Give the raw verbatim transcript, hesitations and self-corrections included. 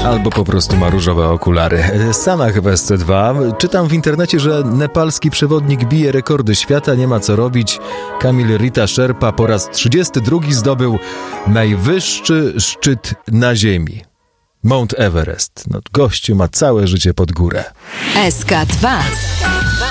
Albo po prostu ma różowe okulary. Sanach w S C dwa. Czytam w internecie, że nepalski przewodnik bije rekordy świata, nie ma co robić. Kamil Rita Sherpa po raz trzydziesty drugi zdobył najwyższy szczyt na ziemi. Mount Everest. No, gościu ma całe życie pod górę. S K dwa.